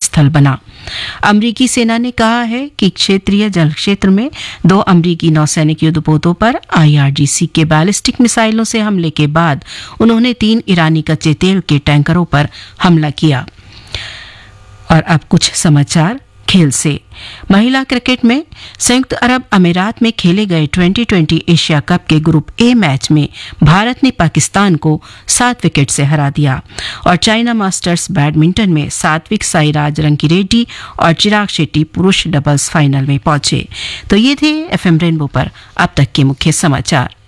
स्थल बना। अमरीकी सेना ने कहा है कि क्षेत्रीय जल क्षेत्र में 2 अमरीकी नौसैनिक युद्धपोतों पर IRGC के बैलिस्टिक मिसाइलों से हमले के बाद उन्होंने 3 ईरानी कच्चे तेल के टैंकरों पर हमला किया। और अब कुछ समाचार खेल से। महिला क्रिकेट में संयुक्त अरब अमीरात में खेले गए 2020 एशिया कप के ग्रुप ए मैच में भारत ने पाकिस्तान को 7 विकेट से हरा दिया। और चाइना मास्टर्स बैडमिंटन में सात्विक साईराज रंकीरेड्डी और चिराग शेट्टी पुरुष डबल्स फाइनल में पहुंचे। तो ये थे FM रेनबो पर अब तक के मुख्य समाचार।